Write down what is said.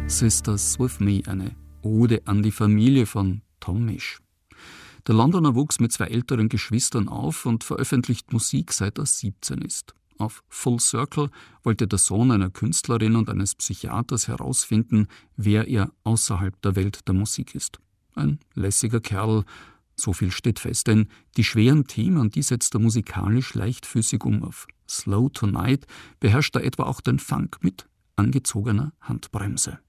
Sisters with Me, eine Ode an die Familie von Tom Misch. Der Londoner wuchs mit 2 älteren Geschwistern auf und veröffentlicht Musik, seit er 17 ist. Auf Full Circle wollte der Sohn einer Künstlerin und eines Psychiaters herausfinden, wer er außerhalb der Welt der Musik ist. Ein lässiger Kerl, so viel steht fest, denn die schweren Themen, die setzt er musikalisch leichtfüßig um. Auf Slow Tonight beherrscht er etwa auch den Funk mit angezogener Handbremse.